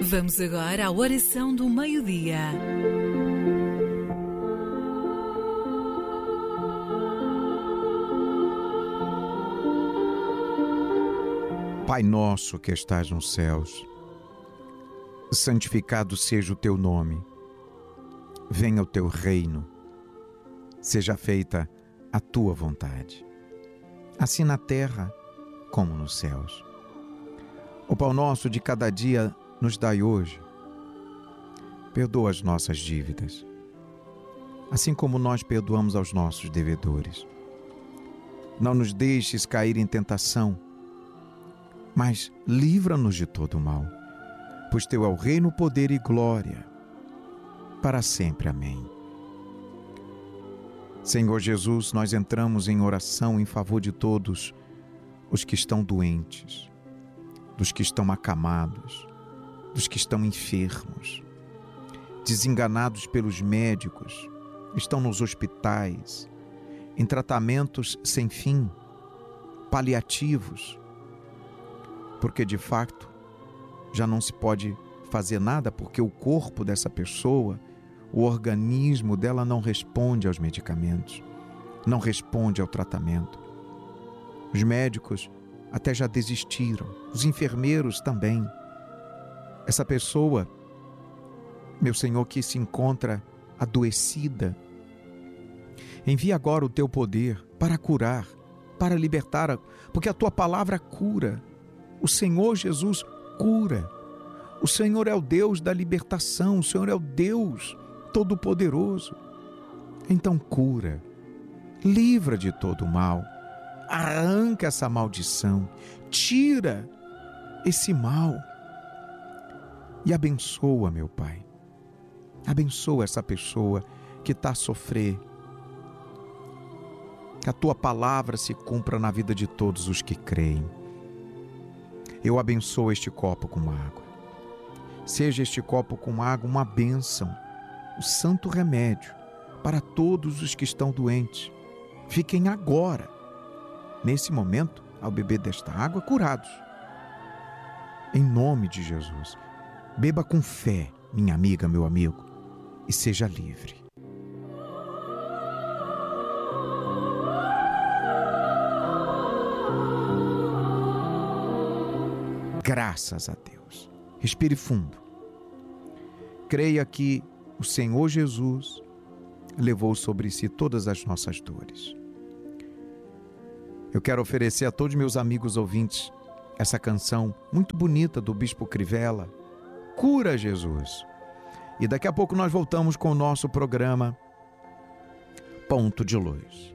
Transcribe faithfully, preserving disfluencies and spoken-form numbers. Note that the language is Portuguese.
Vamos agora à oração do meio-dia. Pai nosso que estás nos céus, santificado seja o teu nome. Venha o teu reino. Seja feita a tua vontade, assim na terra como nos céus. O pão nosso de cada dia nos dai hoje. Perdoa as nossas dívidas, assim como nós perdoamos aos nossos devedores. Não nos deixes cair em tentação, mas livra-nos de todo o mal, pois teu é o reino, poder e glória, para sempre. Amém. Senhor Jesus, nós entramos em oração em favor de todos os que estão doentes, dos que estão acamados, dos que estão enfermos, desenganados pelos médicos, estão nos hospitais, em tratamentos sem fim, paliativos, porque de fato já não se pode fazer nada, porque o corpo dessa pessoa, o organismo dela não responde aos medicamentos, não responde ao tratamento. Os médicos até já desistiram, os enfermeiros também. Essa pessoa, meu Senhor, que se encontra adoecida, envia agora o teu poder para curar, para libertar, porque a tua palavra cura. O Senhor Jesus cura. O Senhor é o Deus da libertação, o Senhor é o Deus Todo-Poderoso. Então cura, livra de todo o mal, arranca essa maldição, tira esse mal e abençoa, meu Pai. Abençoa essa pessoa que está a sofrer. Que a tua palavra se cumpra na vida de todos os que creem. Eu abençoo este copo com água. Seja este copo com água uma bênção, o santo remédio para todos os que estão doentes. Fiquem agora, nesse momento, ao beber desta água, curados. Em nome de Jesus, beba com fé, minha amiga, meu amigo, e seja livre. Graças a Deus. Respire fundo. Creia que o Senhor Jesus levou sobre si todas as nossas dores. Eu quero oferecer a todos meus amigos ouvintes essa canção muito bonita do Bispo Crivella, Cura Jesus. E daqui a pouco nós voltamos com o nosso programa Ponto de Luz.